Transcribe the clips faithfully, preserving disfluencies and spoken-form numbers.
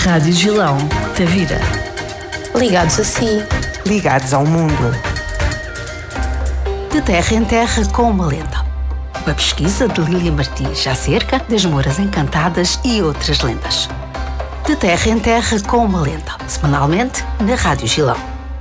Rádio Gilão, da vida. Ligados a si. Ligados ao mundo. De terra em terra com uma lenda. Uma pesquisa de Lília Martins acerca das Moras Encantadas e outras lendas. De terra em terra com uma lenda. Semanalmente na Rádio Gilão.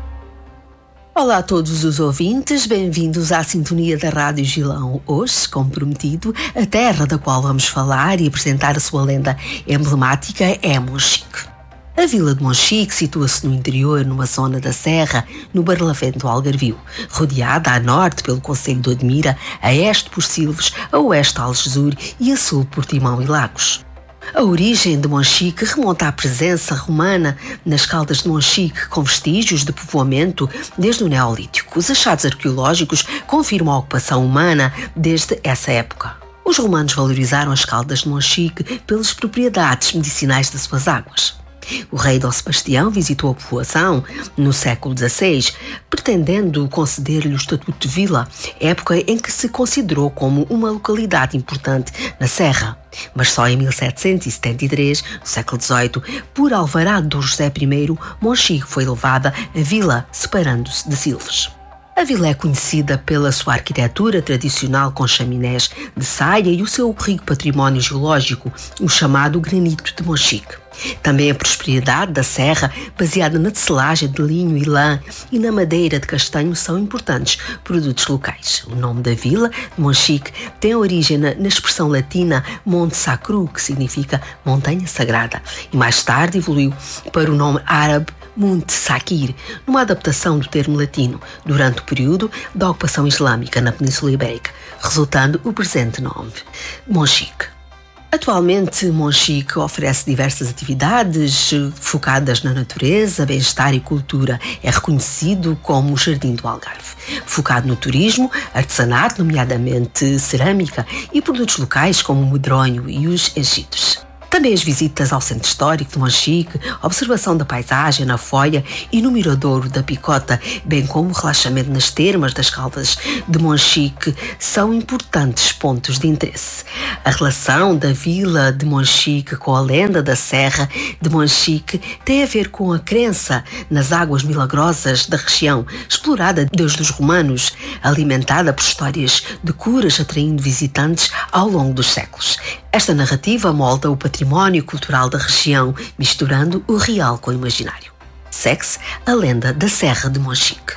Olá a todos os ouvintes, bem-vindos à sintonia da Rádio Gilão. Hoje, como prometido, a terra da qual vamos falar e apresentar a sua lenda emblemática é Monchique. A vila de Monchique situa-se no interior, numa zona da serra, no Barlavento do Algarvio, rodeada a norte pelo concelho de Odmira, a este por Silves, a oeste Algesur e a sul por Timão e Lagos. A origem de Monchique remonta à presença romana nas Caldas de Monchique, com vestígios de povoamento desde o Neolítico. Os achados arqueológicos confirmam a ocupação humana desde essa época. Os romanos valorizaram as Caldas de Monchique pelas propriedades medicinais das suas águas. O rei Dom Sebastião visitou a povoação no século dezasseis, pretendendo conceder-lhe o estatuto de vila, época em que se considerou como uma localidade importante na serra. Mas só em mil setecentos e setenta e três, no século dezoito, por alvará de Dom José I, Monchique foi elevada a vila, separando-se de Silves. A vila é conhecida pela sua arquitetura tradicional com chaminés de saia e o seu rico património geológico, o chamado granito de Monchique. Também a prosperidade da serra, baseada na tecelagem de linho e lã e na madeira de castanho, são importantes produtos locais. O nome da vila, de Monchique, tem origem na, na expressão latina Monte Sacro, que significa montanha sagrada, e mais tarde evoluiu para o nome árabe Monte Saquir, numa adaptação do termo latino, durante o período da ocupação islâmica na Península Ibérica, resultando o presente nome, Monchique. Atualmente, Monchique oferece diversas atividades focadas na natureza, bem-estar e cultura. É reconhecido como o Jardim do Algarve, focado no turismo, artesanato, nomeadamente cerâmica, e produtos locais como o medronho e os enchidos. Também as visitas ao Centro Histórico de Monchique, observação da paisagem na Foia e no Miradouro da Picota, bem como o relaxamento nas termas das Caldas de Monchique, são importantes pontos de interesse. A relação da vila de Monchique com a lenda da Serra de Monchique tem a ver com a crença nas águas milagrosas da região, explorada desde os romanos, alimentada por histórias de curas atraindo visitantes ao longo dos séculos. Esta narrativa molda o património cultural da região, misturando o real com o imaginário. Segue-se a lenda da Serra de Monchique.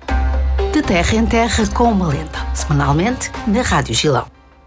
De terra em terra com uma lenda, semanalmente na Rádio Gilão.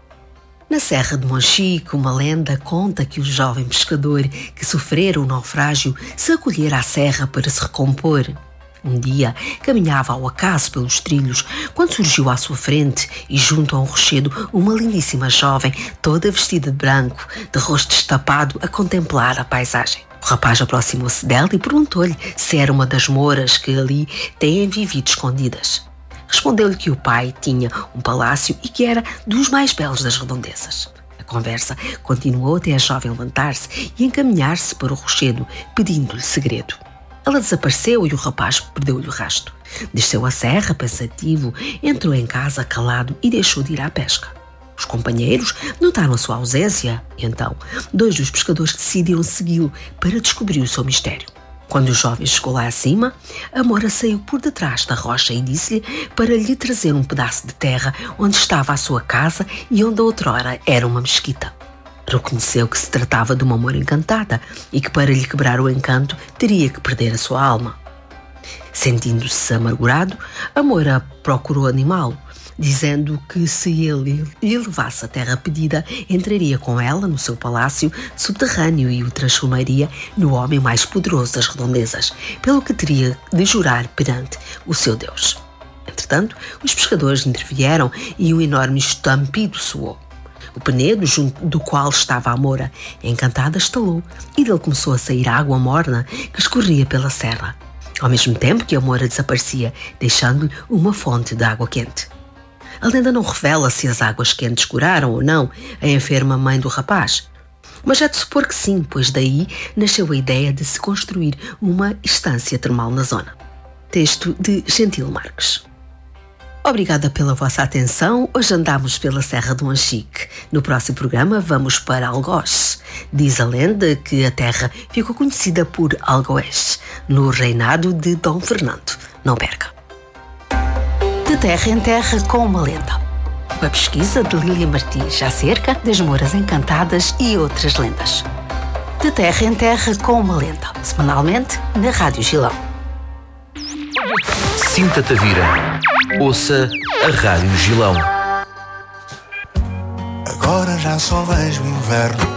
Na Serra de Monchique, uma lenda conta que o jovem pescador que sofrera o naufrágio se acolhera à serra para se recompor. Um dia, caminhava ao acaso pelos trilhos, quando surgiu à sua frente e junto a um rochedo uma lindíssima jovem, toda vestida de branco, de rosto destapado, a contemplar a paisagem. O rapaz aproximou-se dela e perguntou-lhe se era uma das moras que ali têm vivido escondidas. Respondeu-lhe que o pai tinha um palácio e que era dos mais belos das redondezas. A conversa continuou até a jovem levantar-se e encaminhar-se para o rochedo, pedindo-lhe segredo. Ela desapareceu e o rapaz perdeu-lhe o rasto. Desceu a serra, pensativo, entrou em casa calado e deixou de ir à pesca. Os companheiros notaram a sua ausência e então dois dos pescadores decidiram segui-lo para descobrir o seu mistério. Quando o jovem chegou lá acima, a mora saiu por detrás da rocha e disse-lhe para lhe trazer um pedaço de terra onde estava a sua casa e onde outrora era uma mesquita. Reconheceu que se tratava de uma mora encantada e que para lhe quebrar o encanto teria que perder a sua alma. Sentindo-se amargurado, a mora procurou animá-lo, dizendo que se ele lhe levasse a terra pedida, entraria com ela no seu palácio subterrâneo e o transformaria no homem mais poderoso das redondezas, pelo que teria de jurar perante o seu Deus. Entretanto, os pescadores intervieram e um enorme estampido soou. O penedo, junto do qual estava a mora encantada, estalou e dele começou a sair água morna que escorria pela serra, ao mesmo tempo que a mora desaparecia, deixando-lhe uma fonte de água quente. A lenda não revela se as águas quentes curaram ou não a enferma mãe do rapaz, mas é de supor que sim, pois daí nasceu a ideia de se construir uma estância termal na zona. Texto de Gentil Marques. Obrigada pela vossa atenção. Hoje andamos pela Serra do Anchique. No próximo programa vamos para Algoz. Diz a lenda que a terra ficou conhecida por Algoés, no reinado de Dom Fernando. Não perca. De terra em terra com uma lenda. Uma pesquisa de Lília Martins acerca das Moras Encantadas e outras lendas. De terra em terra com uma lenda. Semanalmente na Rádio Gilão. Sinta Tavira. Ouça a Rádio Gilão. Agora já só vejo inverno.